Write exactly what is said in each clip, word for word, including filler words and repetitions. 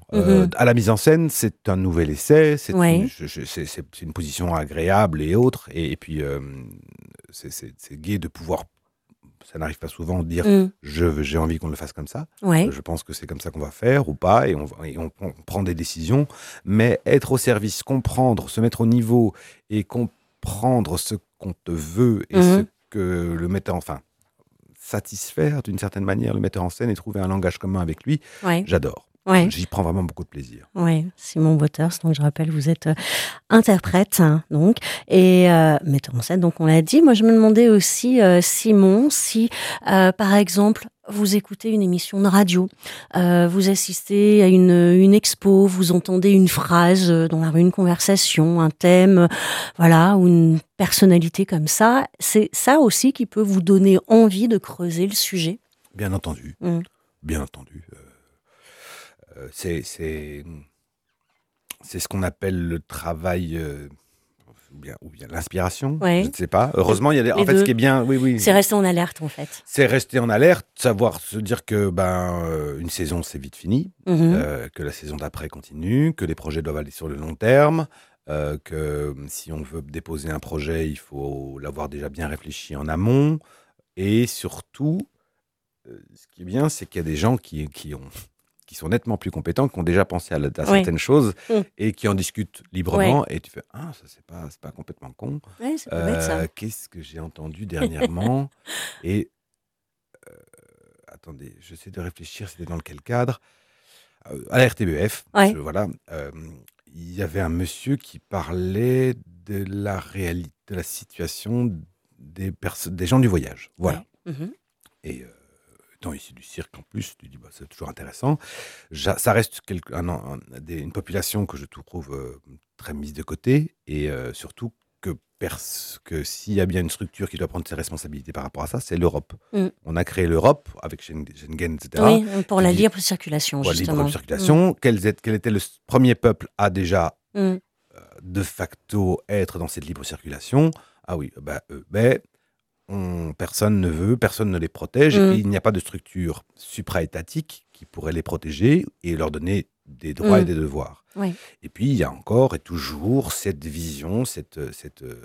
Euh, Mhm. à la mise en scène, c'est un nouvel essai, c'est, Ouais. une, je- je- c'est- c'est- c'est une position agréable et autre, et, et puis euh, c'est, c'est- c'est gai de pouvoir, ça n'arrive pas souvent, de dire Mm. je, veux- j'ai envie qu'on le fasse comme ça. Euh, Ouais. je pense que c'est comme ça qu'on va faire ou pas, et on, va- et on, on prend des décisions, mais être au service, comprendre, se mettre au niveau et comprendre ce qu'on te veut et ce Mhm. que le metteur, enfin, satisfaire d'une certaine manière le metteur en scène et trouver un langage commun avec lui, Ouais. j'adore. Ouais. J'y prends vraiment beaucoup de plaisir. Ouais. Simon Waters, donc je rappelle, vous êtes euh, interprète, hein, donc, et euh, metteur en scène, donc on l'a dit. Moi, je me demandais aussi, euh, Simon, si, euh, par exemple, vous écoutez une émission de radio, euh, vous assistez à une, une expo, vous entendez une phrase euh, dans la rue, une conversation, un thème, euh, voilà, ou une personnalité comme ça, c'est ça aussi qui peut vous donner envie de creuser le sujet. Bien entendu, Mm. bien entendu. Euh, euh, c'est, c'est, c'est ce qu'on appelle le travail, euh, ou bien, ou bien l'inspiration, je Ouais. ne sais pas. Heureusement, il y a des... Les en fait, ce deux. qui est bien, oui, oui, C'est rester en alerte, en fait. c'est rester en alerte, savoir se dire que ben euh, une saison c'est vite fini, Mhm. euh, que la saison d'après continue, que les projets doivent aller sur le long terme, euh, que si on veut déposer un projet, il faut l'avoir déjà bien réfléchi en amont, et surtout, euh, ce qui est bien, c'est qu'il y a des gens qui, qui ont qui sont nettement plus compétents, qui ont déjà pensé à, la- à Ouais. certaines choses Mm. et qui en discutent librement, et tu fais ah, ça c'est pas c'est pas complètement con. Ouais, c'est pas bête, ça. Euh, qu'est-ce que j'ai entendu dernièrement? Et attendez, j'essaie de réfléchir, c'était dans quel cadre? Euh, à la R T B F, Ouais. je- voilà, euh, il y avait un monsieur qui parlait de la réalité, de la situation des, perso- des gens du voyage. Voilà. Ouais. Mhm. Et euh, étant issu du cirque en plus, tu dis, bah, c'est toujours intéressant. Ja- ça reste quelque- un- un- des- une population que je trouve euh, très mise de côté, et euh, surtout que, pers- que s'il y a bien une structure qui doit prendre ses responsabilités par rapport à ça, c'est l'Europe. Mm. On a créé l'Europe avec Schengen, Schengen, et cetera. Oui, pour Tu la dis, libre circulation, voilà, libre justement. circulation. Quels est- quel était le s- premier peuple à déjà Mm. Mm. de facto être dans cette libre circulation? Ah oui, bah, eux, ben, on- personne ne veut, personne ne les protège, Mm. et il n'y a pas de structure supra-étatique qui pourrait les protéger et leur donner des droits et Mm. des devoirs. Ouais. Et puis, il y a encore et toujours cette vision, cette... cette euh,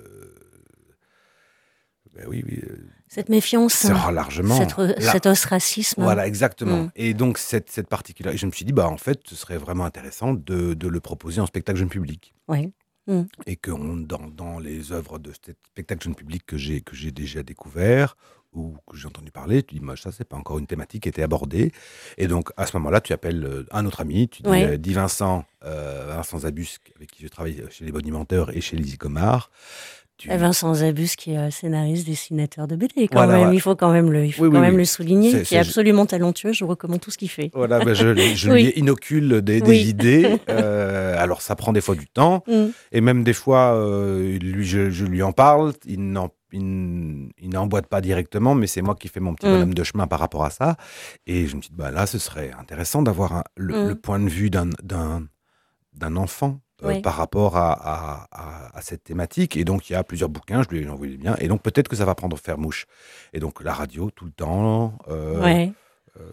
ben oui, oui, euh, Cette méfiance, c'est hein, largement... cette re- là, cet ostracisme. voilà, exactement. Mm. Et donc, cette, cette particularité, je me suis dit, bah, en fait, ce serait vraiment intéressant de, de le proposer en spectacle jeune public. Ouais. Mm. Et que on, dans, dans les œuvres de st- spectacle jeune public que j'ai, que j'ai déjà découvert ou que j'ai entendu parler, tu dis, moi, ça, c'est pas encore une thématique qui était abordée. Et donc, à ce moment-là, tu appelles euh, un autre ami, tu dis, Ouais. euh, dis Vincent, euh, Vincent Zabus, avec qui je travaille chez Les Bonimenteurs et chez Lizzie Comard. Tu... Et Vincent Zabus, qui est euh, scénariste, dessinateur de B D, quand Voilà, même. voilà. Il faut quand même le, il faut Oui, quand oui, même oui. le souligner, C'est- qui est c'est- absolument talentueux. Je recommande tout ce qu'il fait. Voilà, ben, je, je Oui. lui inocule des, des Oui. idées. Euh, alors, ça prend des fois du temps. Mm. Et même des fois, euh, lui, je, je lui en parle, il n'en, il, il n'emboîte pas directement, mais c'est moi qui fais mon petit Mm. bonhomme de chemin par rapport à ça. Et je me dis, bah, là, ce serait intéressant d'avoir un- le, Mm. le point de vue d'un, d'un, d'un enfant euh, Oui. par rapport à, à, à, à cette thématique. Et donc, il y a plusieurs bouquins, je lui ai envoyé bien. Et donc, peut-être que ça va prendre faire mouche. Et donc, la radio, tout le temps. euh, Ouais. euh,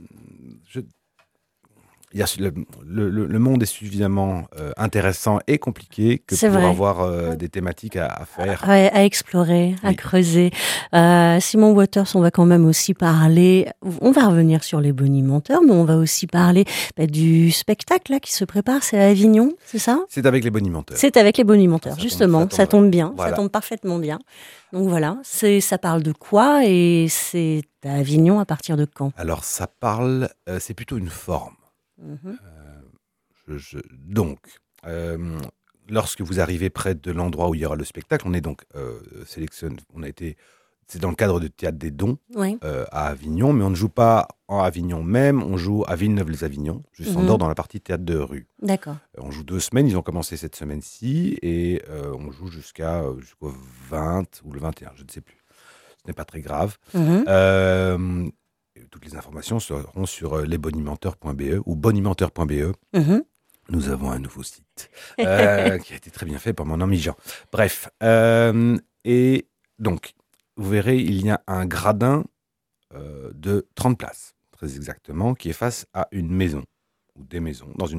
je- il y a, le, le- le- le monde est suffisamment euh, intéressant et compliqué que C'est pour vrai. avoir euh, des thématiques à, à faire. Ouais, à explorer, à Oui. creuser. Euh, Simon Waters, on va quand même aussi parler, on va revenir sur les bonimenteurs, mais on va aussi parler bah, du spectacle là, qui se prépare, c'est à Avignon, c'est ça? C'est avec les bonimenteurs. C'est avec les bonimenteurs, Ça tombe- justement, ça tombe- ça tombe bien, voilà. ça tombe parfaitement bien. Donc voilà, c'est, ça parle de quoi et c'est à Avignon à partir de quand? Alors, ça parle, euh, c'est plutôt une forme. Mhm. Je- je- donc, euh, lorsque vous arrivez près de l'endroit où il y aura le spectacle, on est donc euh, sélectionné, on a été, c'est dans le cadre du Théâtre des Dons Ouais. euh, à Avignon, mais on ne joue pas en Avignon même, on joue à Villeneuve-les-Avignon, juste en Mhm. dehors dans la partie théâtre de rue. D'accord. Euh, On joue deux semaines, ils ont commencé cette semaine-ci, et euh, on joue jusqu'à, euh, jusqu'au vingt ou le vingt et un, je ne sais plus. Ce n'est pas très grave. Mhm. Euh, toutes les informations seront sur euh, lesbonimenteurs point b e ou bonimenteurs point b e. Mhm. Nous avons un nouveau site euh, qui a été très bien fait par mon ami Jean. Bref, euh, et donc, vous verrez, il y a un gradin euh, de trente places, très exactement, qui est face à une maison, ou des maisons, dans une